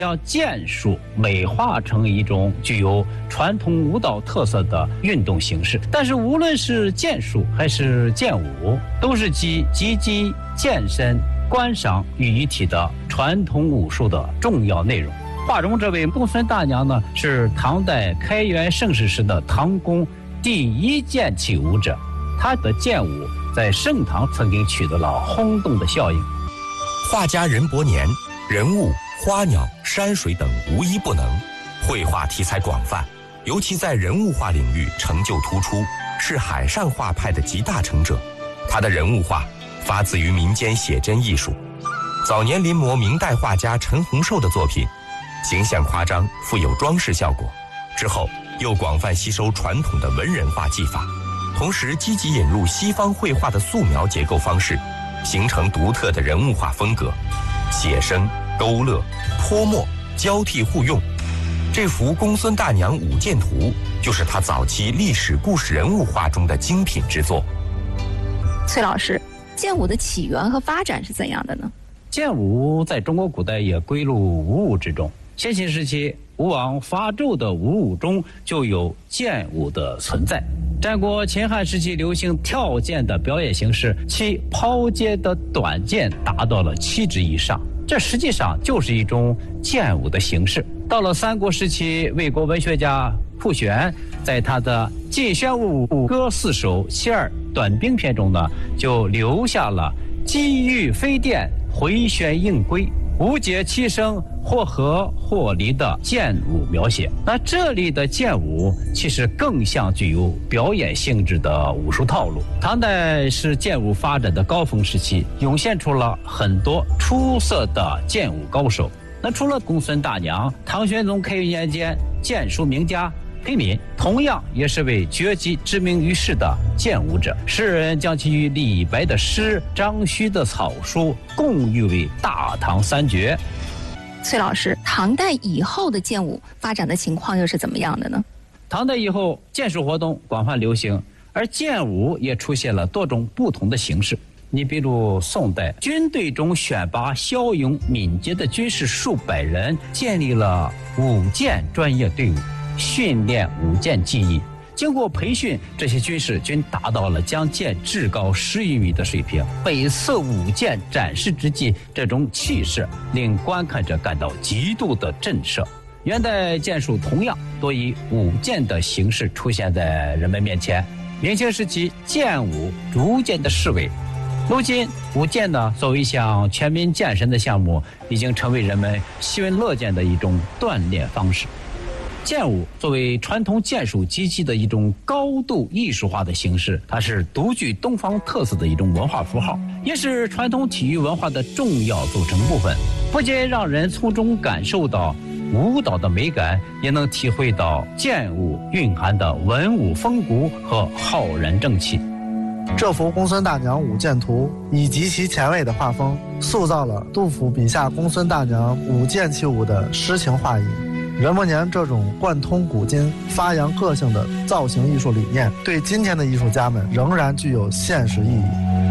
将剑术美化成一种具有传统舞蹈特色的运动形式。但是无论是剑术还是剑舞，都是集击击、健身、观赏于一体的传统武术的重要内容。画中这位公孙大娘呢，是唐代开元盛世时的唐宫第一剑器舞者，她的剑舞在盛唐曾经取得了轰动的效应。 画家任伯年人物、花鸟、山水等无一不能，绘画题材广泛，尤其在人物画领域成就突出，是海上画派的集大成者。他的人物画发自于民间写真艺术，早年临摹明代画家陈洪寿的作品，形象夸张，富有装饰效果。之后又广泛吸收传统的文人画技法，同时积极引入西方绘画的素描结构方式，形成独特的人物画风格，写生、勾勒、泼墨交替互用。这幅《公孙大娘舞剑图》就是他早期历史故事人物画中的精品之作。 崔老师，剑舞的起源和发展是怎样的呢？ 剑舞在中国古代也归入武舞之中。先秦时期，吴王伐纣的武舞中就有剑舞的存在。战国秦汉时期流行跳剑的表演形式，其抛接的短剑达到了7指以上，这实际上就是一种剑舞的形式。到了三国时期，魏国文学家傅玄在他的《晋宣武歌4首其二短兵篇》中呢，就留下了击玉飞电、回旋应归、无解其声、或合或离的剑舞描写。那这里的剑舞其实更像具有表演性质的武术套路。唐代是剑舞发展的高峰时期，涌现出了很多出色的剑舞高手。那除了公孙大娘，唐玄宗开元年间剑术名家裴敏同样也是位绝技知名于世的剑舞者，世人将其与李白的诗、张须的草书共誉为大唐三绝。 崔老师，唐代以后的剑舞发展的情况又是怎么样的呢？ 唐代以后，剑术活动广泛流行，而剑舞也出现了多种不同的形式。你比如宋代，军队中选拔骁勇敏捷的军士数百人，建立了舞剑专业队伍，训练舞剑技艺。经过培训，这些军士均达到了将剑至高10余米的水平。每次舞剑展示之际，这种气势令观看者感到极度的震慑。元代剑术同样多以舞剑的形式出现在人们面前。明清时期，剑舞逐渐的式微。如今舞剑呢，作为一项全民健身的项目，已经成为人们喜闻乐见的一种锻炼方式。剑舞作为传统剑术机器的一种高度艺术化的形式，它是独具东方特色的一种文化符号，也是传统体育文化的重要组成部分。不仅让人从中感受到舞蹈的美感，也能体会到剑舞蕴含的文武风骨和浩然正气。 这幅《公孙大娘舞剑图》以极其前卫的画风，塑造了杜甫笔下公孙大娘舞剑起舞的诗情画意。任伯年这种贯通古今、发扬个性的造型艺术理念，对今天的艺术家们仍然具有现实意义。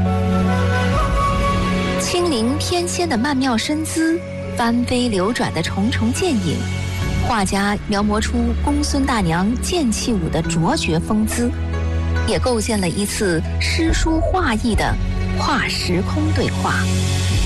轻灵翩跹的曼妙身姿，翻飞流转的重重剑影，画家描摹出公孙大娘剑气舞的卓绝风姿，也构建了一次诗书画意的跨时空对话。